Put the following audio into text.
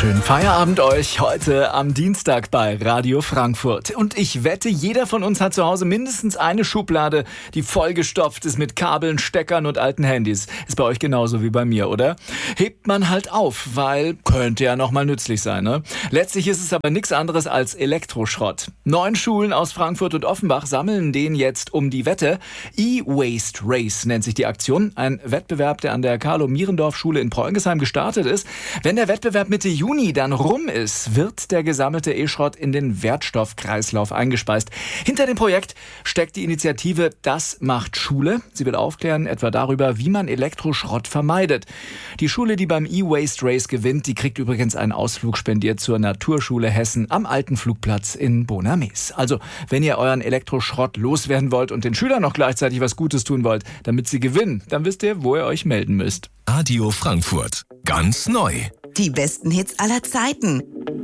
Schönen Feierabend euch heute am Dienstag bei Radio Frankfurt. Und ich wette, jeder von uns hat zu Hause mindestens eine Schublade, die vollgestopft ist mit Kabeln, Steckern und alten Handys. Ist bei euch genauso wie bei mir, oder? Hebt man halt auf, weil könnte ja nochmal nützlich sein, ne? Letztlich ist es aber nichts anderes als Elektroschrott. 9 Schulen aus Frankfurt und Offenbach sammeln den jetzt um die Wette. E-Waste Race nennt sich die Aktion. Ein Wettbewerb, der an der Carlo-Mierendorf-Schule in Preungesheim gestartet ist. Wenn der Wettbewerb Mitte Juni dann rum ist, wird der gesammelte E-Schrott in den Wertstoffkreislauf eingespeist. Hinter dem Projekt steckt die Initiative Das macht Schule. Sie will aufklären etwa darüber, wie man Elektroschrott vermeidet. Die Schule, die beim E-Waste Race gewinnt, die kriegt übrigens einen Ausflug spendiert zur Naturschule Hessen am alten Flugplatz in Bonames. Also, wenn ihr euren Elektroschrott loswerden wollt und den Schülern noch gleichzeitig was Gutes tun wollt, damit sie gewinnen, dann wisst ihr, wo ihr euch melden müsst. Radio Frankfurt. Ganz neu. Die besten Hits aller Zeiten.